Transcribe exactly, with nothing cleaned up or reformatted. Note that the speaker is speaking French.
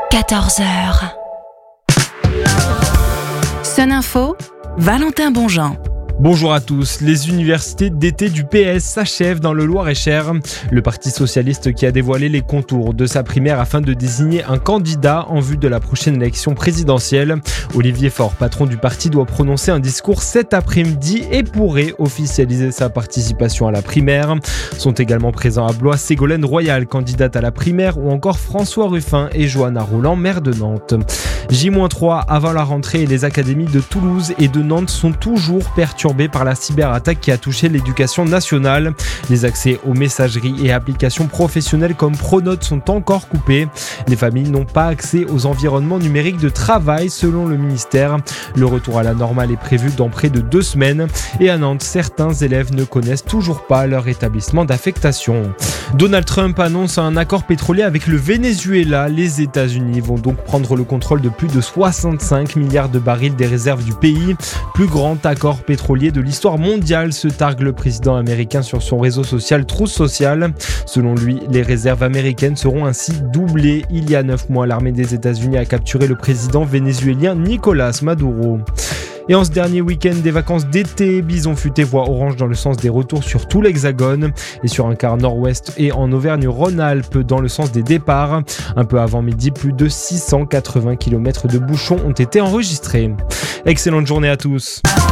quatorze heures. Sun Info, Valentin Bonjean. Bonjour à tous. Les universités d'été du P S s'achèvent dans le Loir-et-Cher. Le Parti socialiste qui a dévoilé les contours de sa primaire afin de désigner un candidat en vue de la prochaine élection présidentielle. Olivier Faure, patron du parti, doit prononcer un discours cet après-midi et pourrait officialiser sa participation à la primaire. Sont également présents à Blois Ségolène Royal, candidate à la primaire, ou encore François Ruffin et Johanna Roland, maire de Nantes. J trois avant la rentrée, les académies de Toulouse et de Nantes sont toujours perturbées par la cyberattaque qui a touché l'éducation nationale. Les accès aux messageries et applications professionnelles comme Pronote sont encore coupés. Les familles n'ont pas accès aux environnements numériques de travail selon le ministère. Le retour à la normale est prévu dans près de deux semaines. Et à Nantes, certains élèves ne connaissent toujours pas leur établissement d'affectation. Donald Trump annonce un accord pétrolier avec le Venezuela. Les États-Unis vont donc prendre le contrôle de plus de soixante-cinq milliards de barils des réserves du pays. Plus grand accord pétrolier de l'histoire mondiale, se targue le président américain sur son réseau social Truth Social. Selon lui, les réserves américaines seront ainsi doublées. Il y a neuf mois, l'armée des États-Unis a capturé le président vénézuélien Nicolás Maduro. Et en ce dernier week-end des vacances d'été, Bison Futé voit orange dans le sens des retours sur tout l'Hexagone et sur un quart nord-ouest et en Auvergne-Rhône-Alpes dans le sens des départs. Un peu avant midi, plus de six cent quatre-vingts kilomètres de bouchons ont été enregistrés. Excellente journée à tous.